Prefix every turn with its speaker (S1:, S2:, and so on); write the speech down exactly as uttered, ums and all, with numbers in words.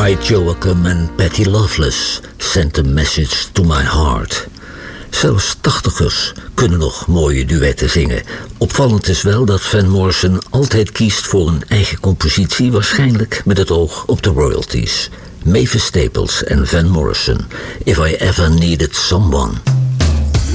S1: Clyde Joachim en Patty Loveless sent a message to my heart. Zelfs tachtigers kunnen nog mooie duetten zingen. Opvallend is wel dat Van Morrison altijd kiest voor een eigen compositie, waarschijnlijk met het oog op de royalties. Mavis Staples en Van Morrison, If I Ever Needed Someone.